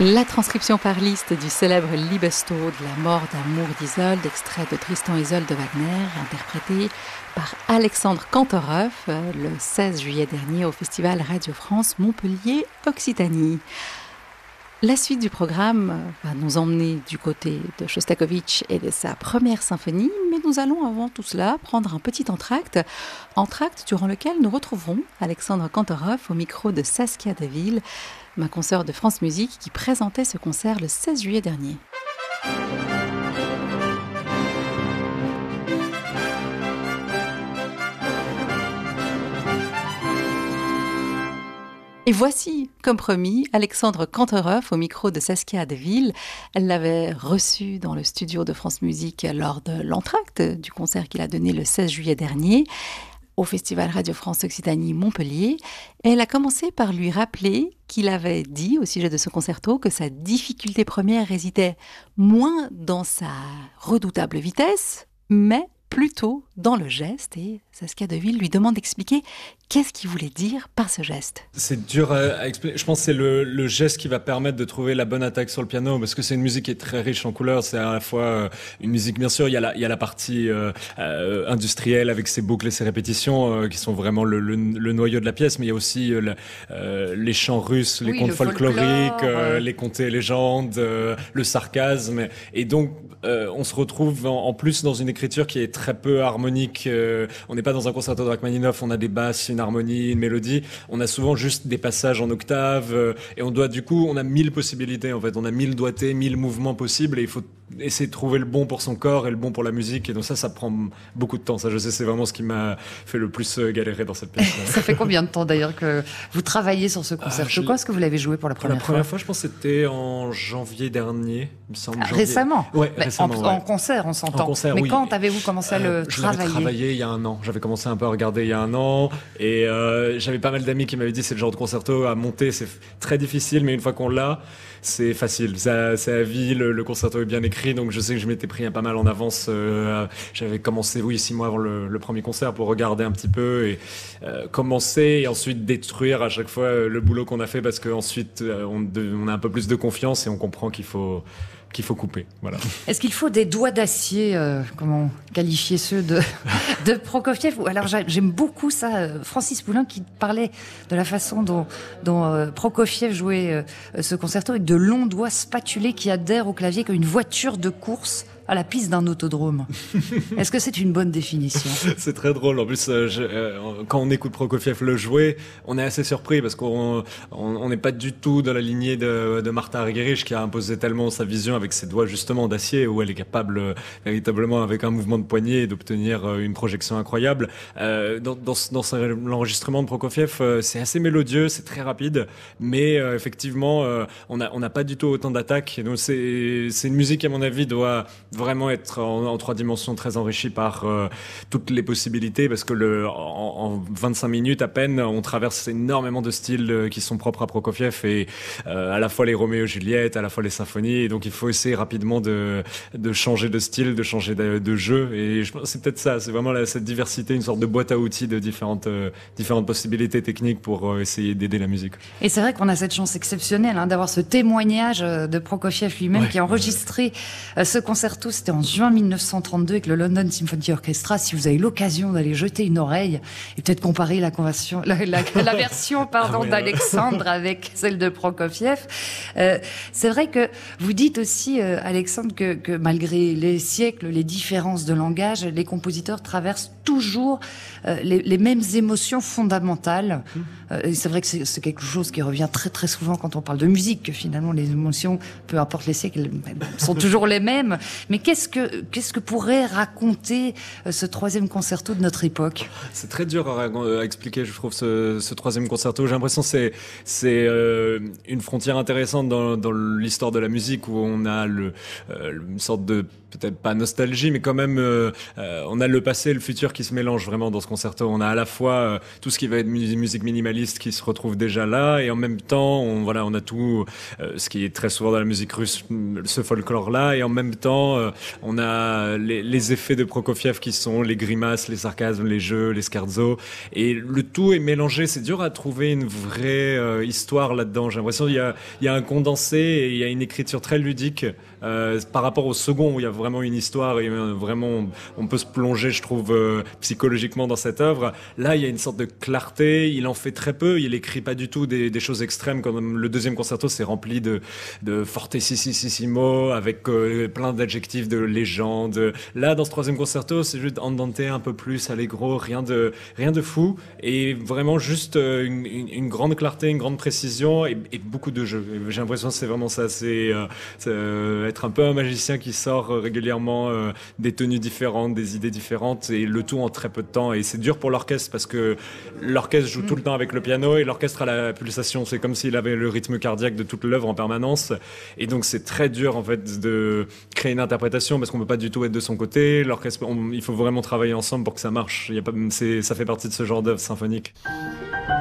La transcription par liste du célèbre Libesto de la mort d'amour d'Isolde, extrait de Tristan et Isolde de Wagner, interprété par Alexandre Kantorov le 16 juillet dernier au Festival Radio France Montpellier Occitanie. La suite du programme va nous emmener du côté de Shostakovich et de sa première symphonie, mais nous allons avant tout cela prendre un petit entracte durant lequel nous retrouverons Alexandre Kantorov au micro de Saskia Deville, ma consoeur de France Musique qui présentait ce concert le 16 juillet dernier. Et voici, comme promis, Alexandre Kantorov au micro de Saskia Deville. Elle l'avait reçu dans le studio de France Musique lors de l'entracte du concert qu'il a donné le 16 juillet dernier au Festival Radio France Occitanie Montpellier. Et elle a commencé par lui rappeler qu'il avait dit au sujet de ce concerto que sa difficulté première résidait moins dans sa redoutable vitesse, mais plutôt dans le geste. Et Saskia Deville lui demande d'expliquer qu'est-ce qu'il voulait dire par ce geste. C'est dur à expliquer. Je pense que c'est le geste qui va permettre de trouver la bonne attaque sur le piano, parce que c'est une musique qui est très riche en couleurs. C'est à la fois une musique, bien sûr, il y a la partie industrielle avec ses boucles et ses répétitions qui sont vraiment le noyau de la pièce, mais il y a aussi les chants russes, les contes folkloriques, les contes et légendes, le sarcasme. Et donc, on se retrouve en plus dans une écriture qui est très peu harmonique. On n'est pas dans un concerto de Rachmaninoff, on a des basses, une harmonie, une mélodie. On a souvent juste des passages en octave et on a 1000 possibilités en fait. On a 1000 doigtés, 1000 mouvements possibles et il faut essayer de trouver le bon pour son corps et le bon pour la musique. Et donc ça prend beaucoup de temps. Ça, je sais, c'est vraiment ce qui m'a fait le plus galérer dans cette pièce. Ça fait combien de temps d'ailleurs que vous travaillez sur ce concerto ? Quand est-ce que vous l'avez joué pour la première fois ? La première fois, je pense que c'était en janvier dernier, il me semble. Récemment ? Ouais, récemment. En concert, on s'entend. En concert, mais oui. quand avez-vous commencé à le travailler ? Je l'avais travaillé il y a un an. J'avais commencé un peu à regarder il y a un an. Et j'avais pas mal d'amis qui m'avaient dit c'est le genre de concerto à monter, c'est très difficile, mais une fois qu'on l'a, c'est facile. C'est à vie, le concerto est bien écrit, donc je sais que je m'étais pris pas mal en avance. J'avais commencé, 6 mois avant le premier concert pour regarder un petit peu et commencer et ensuite détruire à chaque fois le boulot qu'on a fait parce qu'ensuite on a un peu plus de confiance et on comprend qu'il faut couper. Voilà. Est-ce qu'il faut des doigts d'acier, comment qualifier ceux de Prokofiev ? Alors j'aime beaucoup ça, Francis Poulenc qui parlait de la façon dont Prokofiev jouait ce concerto avec de longs doigts spatulés qui adhèrent au clavier comme une voiture de course à la piste d'un autodrome. Est-ce que c'est une bonne définition ? C'est très drôle. En plus, quand on écoute Prokofiev le jouer, on est assez surpris parce qu'on n'est pas du tout dans la lignée de Martha Argerich qui a imposé tellement sa vision avec ses doigts justement d'acier où elle est capable véritablement avec un mouvement de poignet d'obtenir une projection incroyable. Dans l'enregistrement de Prokofiev, c'est assez mélodieux, c'est très rapide, mais effectivement, on n'a pas du tout autant d'attaques. Donc c'est une musique qui, à mon avis, doit vraiment être en 3 dimensions très enrichi par toutes les possibilités parce que en 25 minutes à peine on traverse énormément de styles qui sont propres à Prokofiev et à la fois les Roméo et Juliette, à la fois les symphonies et donc il faut essayer rapidement de changer de style, de changer de jeu et je pense c'est peut-être ça, c'est vraiment cette diversité, une sorte de boîte à outils de différentes possibilités techniques pour essayer d'aider la musique. Et c'est vrai qu'on a cette chance exceptionnelle d'avoir ce témoignage de Prokofiev lui-même qui a enregistré ce concerto. C'était en juin 1932 avec le London Symphony Orchestra. Si vous avez l'occasion d'aller jeter une oreille et peut-être comparer la version d'Alexandre avec celle de Prokofiev. C'est vrai que vous dites aussi, Alexandre, que malgré les siècles, les différences de langage, les compositeurs traversent toujours les mêmes émotions fondamentales. Et c'est vrai que c'est quelque chose qui revient très très souvent quand on parle de musique, que finalement les émotions, peu importe les siècles, sont toujours les mêmes. Mais qu'est-ce que pourrait raconter ce 3e concerto de notre époque ? C'est très dur à expliquer, je trouve, ce 3e concerto. J'ai l'impression que c'est une frontière intéressante dans l'histoire de la musique où on a une sorte de, peut-être pas nostalgie, mais quand même, on a le passé et le futur qui se mélangent vraiment dans ce concerto. On a à la fois tout ce qui va être musique minimaliste qui se retrouve déjà là, et en même temps, on a tout ce qui est très souvent dans la musique russe, ce folklore-là, et en même temps, on a les effets de Prokofiev qui sont les grimaces, les sarcasmes, les jeux, les scherzo, et le tout est mélangé. C'est dur à trouver une vraie histoire là-dedans. J'ai l'impression qu'il y a un condensé et il y a une écriture très ludique par rapport au second où il y a vraiment une histoire et vraiment on peut se plonger, je trouve, psychologiquement dans cette œuvre. Là, il y a une sorte de clarté. Il en fait très peu. Il écrit pas du tout des choses extrêmes comme le deuxième concerto. C'est rempli de fortissimo avec plein d'adjectifs de légende. Là, dans ce troisième concerto, c'est juste andante un peu plus allegro, rien de fou et vraiment juste une grande clarté, une grande précision et beaucoup de jeux. J'ai l'impression que c'est vraiment ça. C'est être un peu un magicien qui sort régulièrement des tenues différentes, des idées différentes et le tout en très peu de temps. Et c'est dur pour l'orchestre parce que l'orchestre joue tout le temps avec le piano et l'orchestre a la pulsation. C'est comme s'il avait le rythme cardiaque de toute l'œuvre en permanence. Et donc c'est très dur en fait de créer une interprétation parce qu'on peut pas du tout être de son côté. L'orchestre, il faut vraiment travailler ensemble pour que ça marche. Ça fait partie de ce genre d'œuvre symphonique.